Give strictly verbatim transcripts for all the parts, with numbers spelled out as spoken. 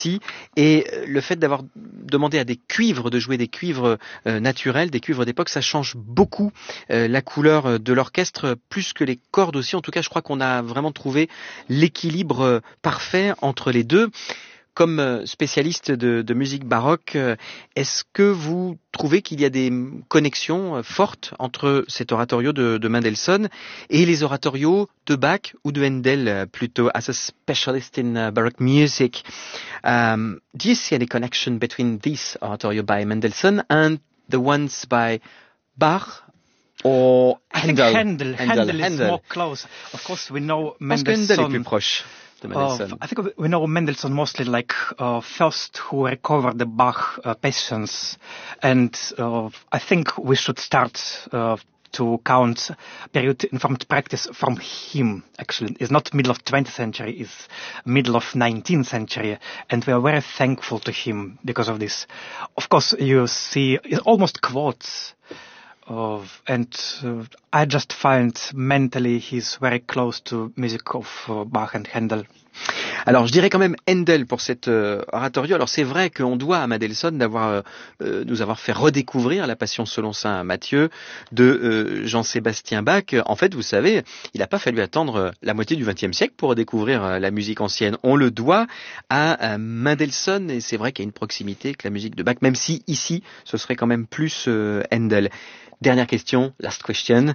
Et le fait d'avoir demandé à des cuivres de jouer des cuivres euh, naturels, des cuivres d'époque, ça change beaucoup euh, la couleur de l'orchestre, plus que les cordes aussi. En tout cas, je crois qu'on a vraiment trouvé l'équilibre euh, parfait entre les deux. Comme euh, spécialiste de, de musique baroque, euh, est-ce que vous trouvez qu'il y a des connexions euh, fortes entre cet oratorio de, de Mendelssohn et les oratorios de Bach ou de Handel, euh, plutôt, as a specialist in uh, baroque music? Um, do you see any connection between this oratorio by Mendelssohn and the ones by Bach or I think Handel? Handel, Handel is Handel. more close. Of course, we know Je pense que Handel est plus Mendelssohn. proche de Uh, Mendelssohn. I think we know Mendelssohn mostly like uh, first who recovered the Bach uh, passions, and uh, I think we should start uh, to count period informed practice from him. Actually, it's not middle of twentieth century; it's middle of nineteenth century, and we are very thankful to him because of this. Of course, you see, it's almost quotes. Of, and uh, I just find mentally he's very close to music of uh, Bach and Handel. Alors, je dirais quand même Handel pour cet euh, oratorio. Alors, c'est vrai qu'on doit à Mendelssohn d'avoir euh, nous avoir fait redécouvrir la Passion selon saint Matthieu de euh, Jean-Sébastien Bach. En fait, vous savez, il n'a pas fallu attendre la moitié du vingtième siècle pour redécouvrir euh, la musique ancienne. On le doit à, à Mendelssohn, et c'est vrai qu'il y a une proximité avec la musique de Bach, même si ici, ce serait quand même plus euh, Handel. Dernière question, last question.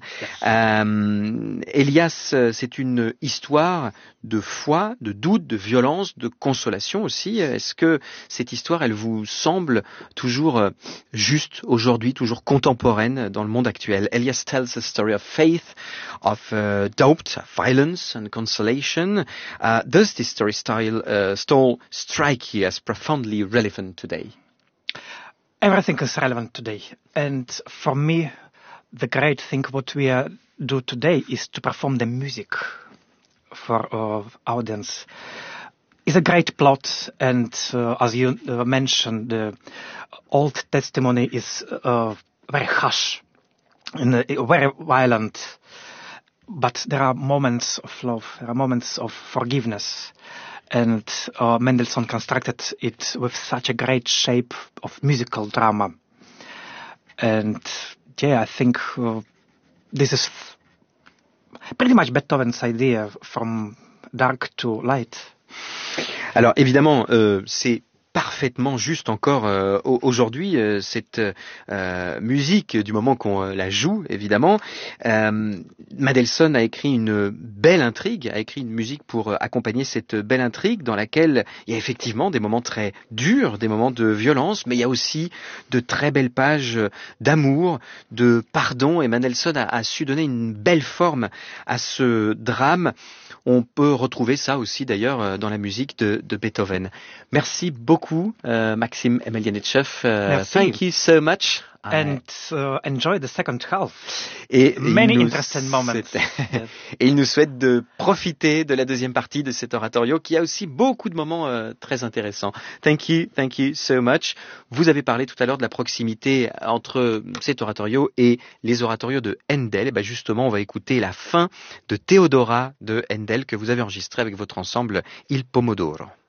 Euh, Elias, c'est une histoire de foi, de doute, de violence, de consolation aussi. Est-ce que cette histoire, elle vous semble toujours juste aujourd'hui, toujours contemporaine dans le monde actuel? Elias tells a story of faith, of uh, doubt, violence and consolation. Uh, does this story style, uh, still strike you as profoundly relevant today? Everything is relevant today. And for me, the great thing what we uh, do today is to perform the music for our uh, audience. It's a great plot, and uh, as you uh, mentioned, the Old Testimony is uh, very harsh and uh, very violent. But there are moments of love, there are moments of forgiveness. And uh, Mendelssohn constructed it with such a great shape of musical drama. And yeah, I think uh, this is f- pretty much Beethoven's idea, from dark to light. Alors évidemment, euh, c'est parfaitement juste encore euh, aujourd'hui euh, cette euh, musique du moment qu'on euh, la joue évidemment. Euh, Mendelssohn a écrit une belle intrigue, a écrit une musique pour euh, accompagner cette belle intrigue dans laquelle il y a effectivement des moments très durs, des moments de violence, mais il y a aussi de très belles pages d'amour, de pardon, et Mendelssohn a, a su donner une belle forme à ce drame. On peut retrouver ça aussi d'ailleurs dans la musique de, de Beethoven. Merci beaucoup, euh, Maxime Emelianitchev. Uh, thank you so much. And uh, enjoy the second half. Et Many nous, interesting moments. Yes. Et il nous souhaite de profiter de la deuxième partie de cet oratorio qui a aussi beaucoup de moments euh, très intéressants. Thank you, thank you so much. Vous avez parlé tout à l'heure de la proximité entre cet oratorio et les oratorios de Handel. Et ben justement, on va écouter la fin de Théodora de Handel que vous avez enregistrée avec votre ensemble Il Pomodoro.